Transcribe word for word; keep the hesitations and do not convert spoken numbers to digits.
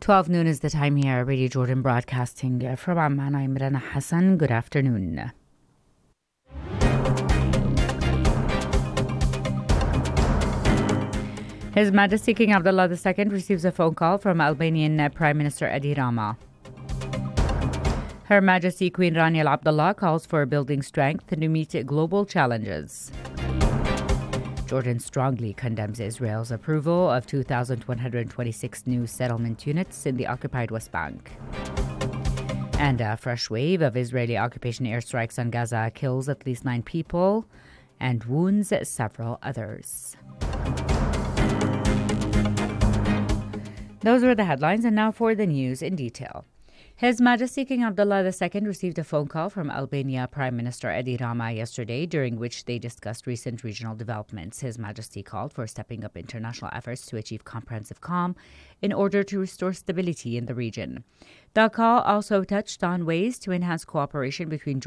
twelve noon is the time here, Radio Jordan broadcasting from Amman. I'm Rana Hassan. Good afternoon. His Majesty King Abdullah the Second receives a phone call from Albanian Prime Minister Edi Rama. Her Majesty Queen Rania Al Abdullah calls for building strength to meet global challenges. Jordan strongly condemns Israel's approval of two thousand one hundred twenty-six new settlement units in the occupied West Bank. And a fresh wave of Israeli occupation airstrikes on Gaza kills at least nine people and wounds several others. Those were the headlines, and now for the news in detail. His Majesty King Abdullah the Second received a phone call from Albania Prime Minister Edi Rama yesterday, during which they discussed recent regional developments. His Majesty called for stepping up international efforts to achieve comprehensive calm in order to restore stability in the region. The call also touched on ways to enhance cooperation between